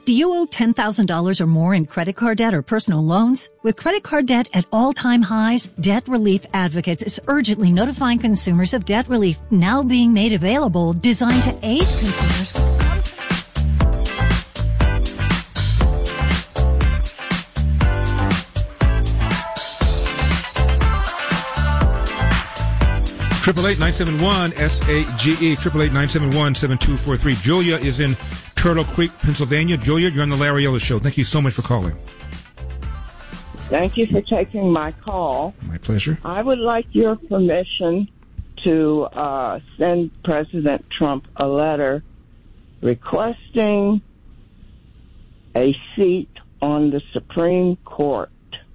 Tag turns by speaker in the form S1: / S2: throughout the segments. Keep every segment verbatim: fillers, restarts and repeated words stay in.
S1: Do you owe ten thousand dollars or more in credit card debt or personal loans? With credit card debt at all-time highs, Debt Relief Advocates is urgently notifying consumers of debt relief now being made available, designed to aid consumers.
S2: Triple eight nine seven one S A G E. Triple eight nine seven one seven two four three. Julia is in Turtle Creek, Pennsylvania. Julia, you're on the Larry Ellis Show. Thank you so much for calling.
S3: Thank you for taking my call.
S2: My pleasure.
S3: I would like your permission to uh, send President Trump a letter requesting a seat on the Supreme Court.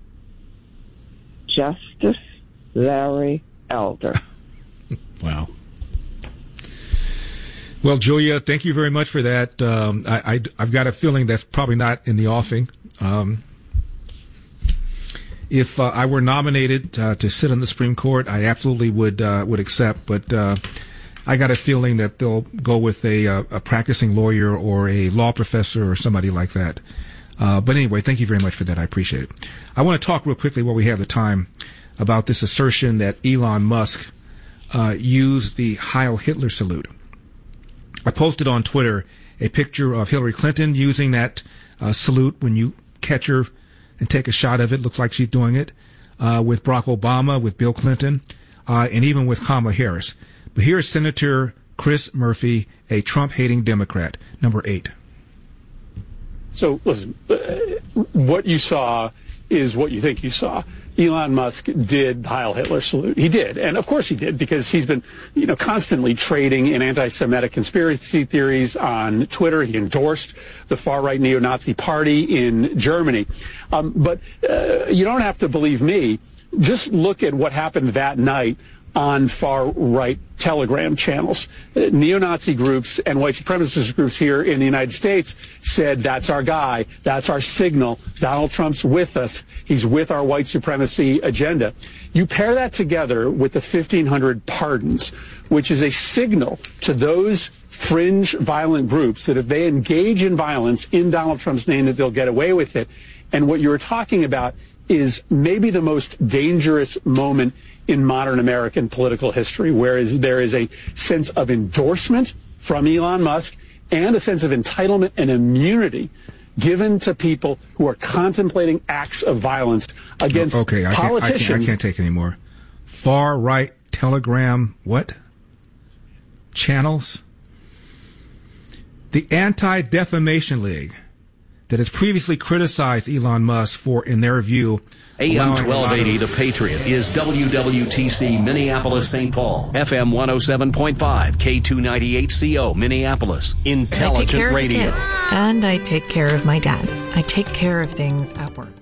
S3: Justice Larry Elder.
S2: Wow. Well, Julia, thank you very much for that. Um, I, I, I've got a feeling that's probably not in the offing. Um, if uh, I were nominated uh, to sit on the Supreme Court, I absolutely would uh, would accept. But uh, I got a feeling that they'll go with a, a, a practicing lawyer or a law professor or somebody like that. Uh, but anyway, thank you very much for that. I appreciate it. I want to talk real quickly while we have the time about this assertion that Elon Musk uh, used the Heil Hitler salute. I posted on Twitter a picture of Hillary Clinton using that uh, salute. When you catch her and take a shot of it, looks like she's doing it, uh, with Barack Obama, with Bill Clinton, uh, and even with Kamala Harris. But here's Senator Chris Murphy, a Trump-hating Democrat, number eight.
S4: So, listen, uh, what you saw is what you think you saw. Elon Musk did the Heil Hitler salute. He did. And of course he did, because he's been, you know, constantly trading in anti-Semitic conspiracy theories on Twitter. He endorsed the far-right neo-Nazi party in Germany. Um, but uh, you don't have to believe me. Just look at what happened that night on far-right Telegram channels. Uh, neo-Nazi groups and white supremacist groups here in the United States said, that's our guy, that's our signal, Donald Trump's with us, he's with our white supremacy agenda. You pair that together with the fifteen hundred pardons, which is a signal to those fringe violent groups that if they engage in violence in Donald Trump's name, that they'll get away with it. And what you were talking about is maybe the most dangerous moment in modern American political history, whereas there is a sense of endorsement from Elon Musk and a sense of entitlement and immunity given to people who are contemplating acts of violence against
S2: okay, I
S4: politicians.
S2: Can't, I, can't, I can't take any more. Far-right Telegram, what? Channels? The Anti-Defamation League that has previously criticized Elon Musk for, in their view,
S5: A M twelve eighty, The Patriot, is W W T C Minneapolis, Saint Paul. F M one oh seven point five, K two ninety-eight C O, Minneapolis. Intelligent radio.
S6: And I take care of my dad. I take care of things at work.